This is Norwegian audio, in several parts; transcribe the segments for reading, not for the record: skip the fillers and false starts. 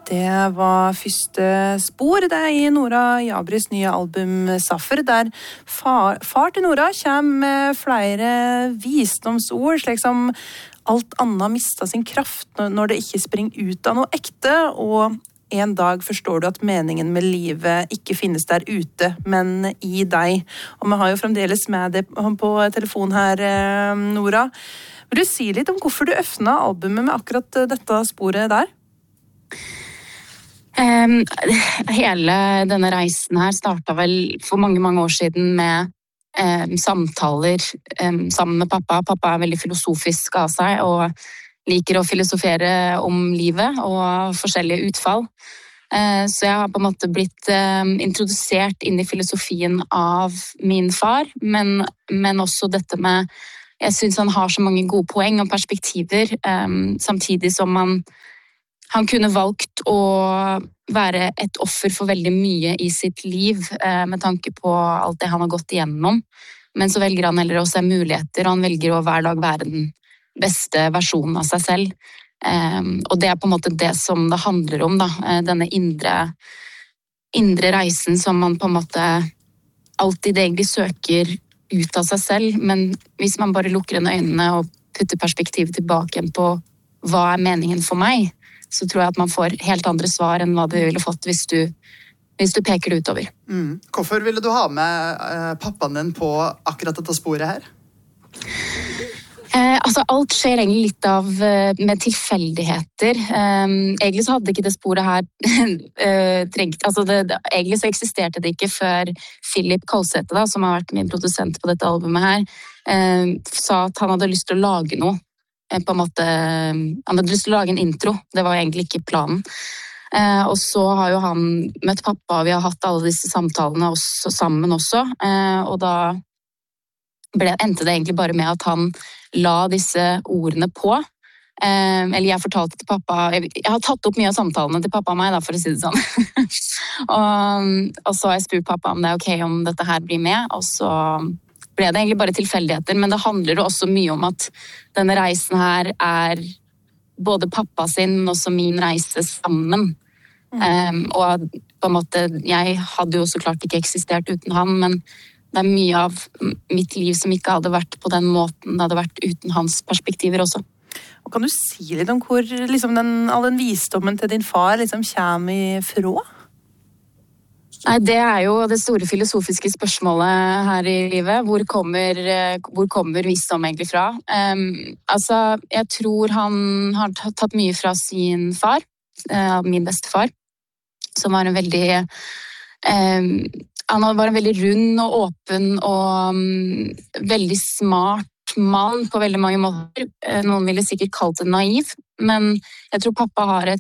Det var første spor det I Nora Jabris nye album Saffer, der far til Nora kommer med flere visdomsord, slik som alt annet mistet sin kraft når det ikke springer ut av noe ekte, og en dag forstår du at meningen med livet ikke finnes der ute, men I deg. Og vi har jo fremdeles med det på telefon her, Nora. Vil du si litt om hvorfor du øffnet albumet med akkurat dette sporet der? Hele denne reisen her startet vel for mange år siden med samtaler sammen med pappa. Pappa veldig filosofisk av seg og liker å filosofere om livet og forskjellige utfall. Så jeg har på en måte blitt introdusert inn I filosofien av min far, men også dette med, jeg synes han har så mange gode poeng og perspektiver, samtidig som han kunne valgt å være et offer for veldig mye I sitt liv, med tanke på alt det han har gått igjennom. Men så velger han heller å se muligheter, og han velger å hver dag være den beste versjonen av seg selv. Og det på en måte det som det handler om, da. Denne indre reisen som man på en måte alltid egentlig søker ut av seg selv. Men hvis man bare lukker inn øynene og putter perspektivet tilbake på hva meningen for meg, så tror jeg at man får helt andre svar enn hva du ville fått hvis du peker det utover. Hvorfor ville du ha med pappaen din på akkurat dette sporet her? Altså alt skjer egentlig litt med tilfeldigheter. Egentlig så hadde ikke det sporet her trengt, egentlig så eksisterte det ikke før Philip Kolsæter, da, som har vært min produsent på dette albumet her, sa at han hadde lyst til å lage noe. På en måte, han hadde lyst til å lage en intro, det var egentlig ikke planen. Og så har jo han møtt pappa, og vi har hatt alle disse samtalene også, sammen også, og da endte det egentlig bare med at han la disse ordene på. Eller jeg fortalte til pappa, jeg har tatt opp mye av samtalene til pappa og meg, da, for å si det sånn. og så har jeg spurt pappa om det ok om dette her blir med, og så ble det egentlig bare tilfeldigheter, men det handler jo også mye om at denne reisen her både pappa sin, men også min reise sammen. Og på en måte, jeg hadde jo så klart ikke eksistert uten han, men det mye av mitt liv som ikke hadde vært på den måten det hadde vært uten hans perspektiver også. Og kan du si litt om hvor liksom, all den visdommen til din far liksom, kommer ifra? Nei, det jo det store filosofiske spørsmålet her I livet. Hvor kommer visdom egentlig fra? Jeg tror han har tatt mye fra sin far, min bestefar, som var en veldig han var en veldig rund og åpen og veldig smart mann på veldig mange måter. Noen ville sikkert kalt det naiv, men jeg tror pappa har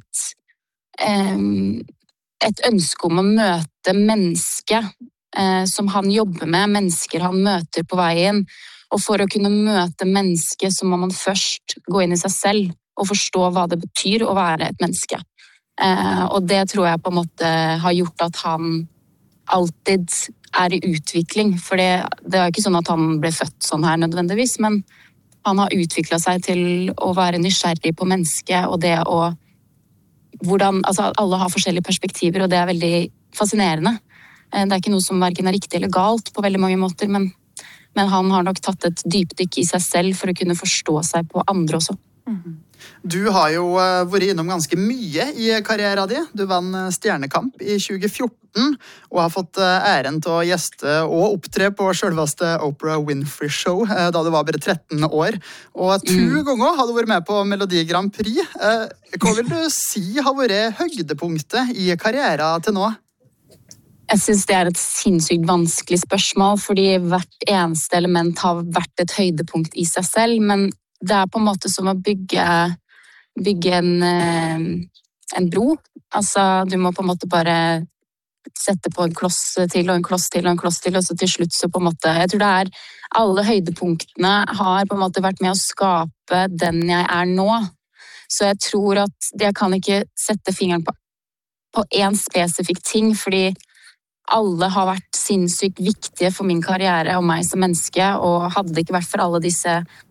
et ønske om å møte mennesker som han jobber med, mennesker han møter på veien. Og for å kunne møte mennesker så må man først gå inn I seg selv og forstå hva det betyr å være et menneske. Og det tror jeg på en måte har gjort at han alltid I utvikling. For det ikke sånn at han ble født sånn her nødvendigvis, men han har utviklet seg til å være nysgjerrig på mennesket, og det å hvordan, alle har forskjellige perspektiver, og det veldig fascinerende. Det ikke noe som hverken riktig eller galt på veldig mange måter, men han har nok tatt et dypdykk I seg selv for å kunne forstå seg på andre også. Du har jo vært innom ganske mye I karrieren din. Du vant Stjernekamp I 2014, og har fått æren til å gjeste og opptre på selveste Oprah Winfrey Show, da du var bare 13 år. Og 2 ganger har du vært med på Melodi Grand Prix. Hva vil du si har vært høydepunktet I karrieren til nå? Jeg synes det et sinnssykt vanskelig spørsmål, fordi hvert eneste element har vært et høydepunkt I seg selv, men det på en måte som å bygge en bro. Du må på en måte bare sette på en kloss til, og en kloss til, og en kloss til, og så til slutt så på en måte, jeg tror det alle høydepunktene har på en måte vært med å skape den jeg nå. Så jeg tror at jeg kan ikke sette fingeren på en spesifikk ting, fordi alle har vært sinnssykt viktige for min karriere og meg som menneske, og hadde det ikke vært for alle disse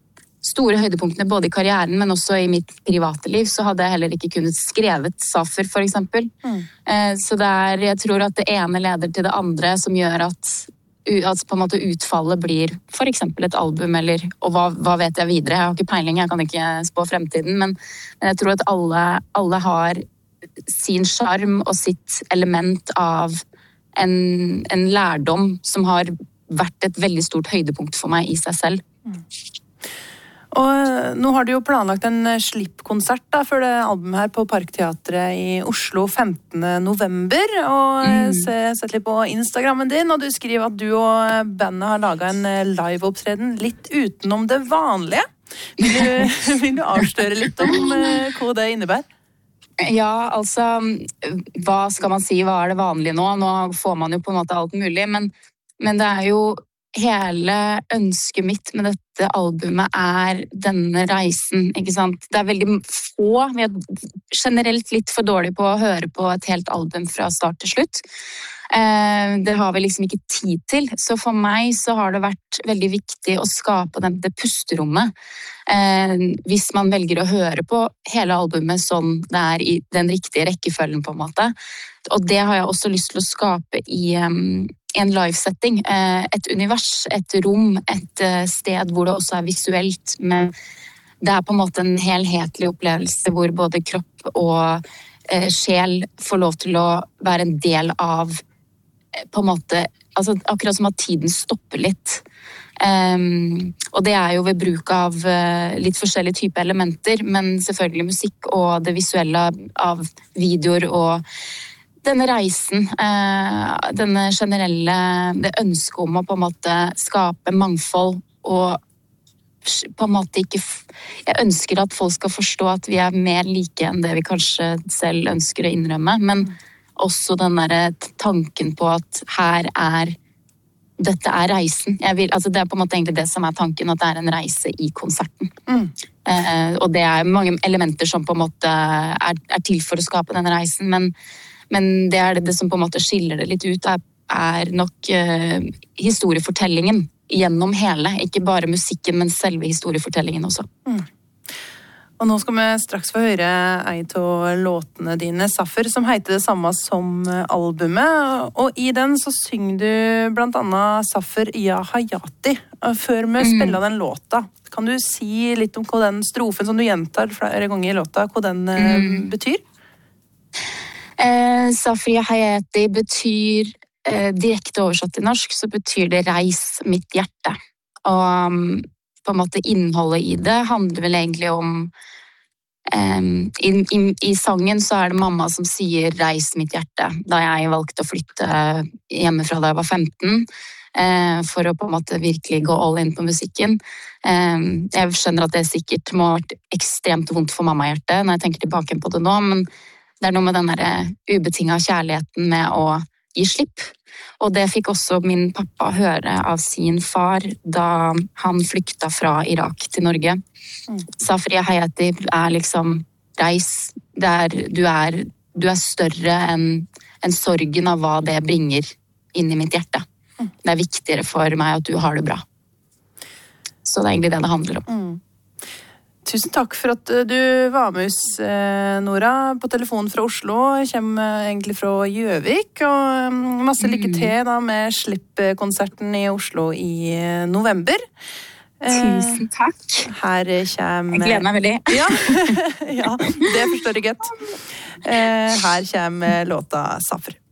store høydepunktene både i karrieren, men også i mitt private liv, så hadde jeg heller ikke kunnet skrevet Safer, for eksempel. Så jeg tror at det ene leder til det andre, som gjør at på en måte utfallet blir for eksempel et album, og hva vet jeg videre? Jeg har ikke peiling, jeg kan ikke spå fremtiden, men jeg tror at alle har sin charm og sitt element av en lærdom som har vært et veldig stort høydepunkt for meg i seg selv. Og nå har du jo planlagt en slippkonsert da, for det albumet her på Parkteatret i Oslo 15. november. Og sett litt på Instagrammen din, og du skriver at du og bandet har laget en liveopptreden litt utenom det vanlige. Vil du avsløre litt om hva det innebærer? Ja, altså, hva skal man si, hva er det vanlige nå? Nå får man jo på en måte alt mulig, men det er jo hele ønsket mitt med dette albumet er denne reisen, ikke sant? Det er veldig få, vi er generelt litt for dårlige på å høre på et helt album fra start til slutt. Det har vi liksom ikke tid til, så for meg så har det vært veldig viktig å skape det pusterommet. Hvis man velger å høre på hele albumet sånn det er i den riktige rekkefølgen på en måte. Og det har jeg også lyst til å skape i en livesetting, et univers, et rom, et sted hvor det også er visuelt, men det er på en måte en helhetlig opplevelse hvor både kropp og sjel får lov til å være en del av på en måte, altså akkurat som at tiden stopper litt. Og det er jo ved bruk av litt forskjellige typer elementer, men selvfølgelig musikk og det visuelle av videoer og denne reisen, denne generelle, det ønsket om å på en måte skape mangfold og på en måte ikke, jeg ønsker at folk skal forstå at vi er mer like enn det vi kanskje selv ønsker å innrømme, men også den der tanken på at dette er reisen. Altså det er på en måte egentlig det som er tanken, at det er en reise i konserten. Og det er mange elementer som på en måte er til for å skape denne reisen, men det er det som på en måte skiller det litt ut, er nok historiefortellingen gjennom hele, ikke bare musikken, men selve historiefortellingen også. Og nå skal vi straks få høre en av låtene dine, Safer, som heter det samme som albumet. Og i den så synger du blant annet Safer Ya Hayati. Før vi spiller den låta, kan du si litt om hva den strofen som du gjentar flere ganger i låta, hva den betyr? Safer Ya Hayati betyr, direkte oversatt til norsk, så betyr det reis mitt hjerte. Og på en måte innholdet i det handler vel egentlig om i sangen så er det mamma som sier reis mitt hjerte da jeg valgte å flytte hjemmefra da jeg var 15 for å på en måte virkelig gå all in på musikken. Jeg skjønner at det sikkert må ha vært ekstremt vondt for mamma-hjertet når jeg tenker tilbake på det nå, men det er noe med den der ubetinget kjærligheten med å gi slipp. Og det fikk også min pappa høre av sin far da han flykta fra Irak til Norge. Safer Ya Hayati er liksom reis, du er større enn sorgen av hva det bringer inn i mitt hjerte. Det er viktigere for meg at du har det bra. Så det er egentlig det handler om. Tusen takk for at du var med oss, Nora, på telefonen fra Oslo. Jeg kommer egentlig fra Gjøvik, og masse lykke til da med slippkonserten i Oslo i november. Tusen takk. Her kommer... Jeg gleder meg veldig. Ja, det forstår jeg godt. Her kommer låta Safer.